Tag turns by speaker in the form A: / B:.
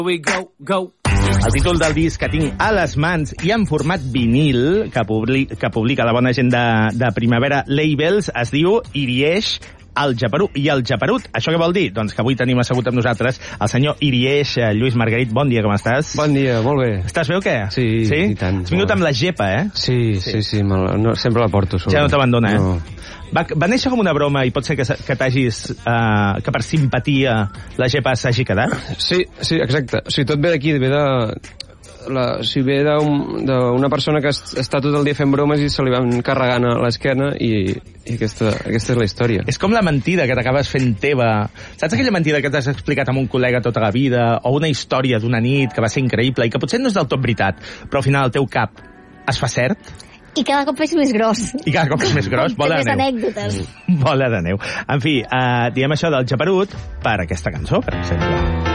A: El títol del disc que tinc a les mans i en format vinil, que publica la bona gent de Primavera Labels, es diu Irieix el Geperut. I el Geperut, això què vol dir? Doncs que avui tenim assegut amb nosaltres el senyor Irieix, Lluís Margarit. Bon dia, com estàs?
B: Bon dia, molt bé.
A: Estàs bé o què?
B: Sí, i tant.
A: Has vingut amb la gepa, eh?
B: Sí, no, sempre la porto.
A: Ja no t'abandona, no. Va néixer com una broma i pot ser que t'hagis... que per simpatia la gepa s'hagi quedat?
B: Sí, exacte. O sigui, tot ve d'aquí, ve d'una persona que està tot el dia fent bromes i se li van carregant a l'esquena i aquesta és la història.
A: És com la mentida que t'acabes fent teva. Saps aquella mentida que t'has explicat amb un col·lega tota la vida, o una història d'una nit que va ser increïble i que potser no és del tot veritat, però al final el teu cap es fa cert?
C: I cada cop és més gros.
A: I cada cop és més gros, bola de neu.
C: Anècdotes.
A: Bola de neu. En fi, diem això del Geperut per aquesta cançó, per exemple.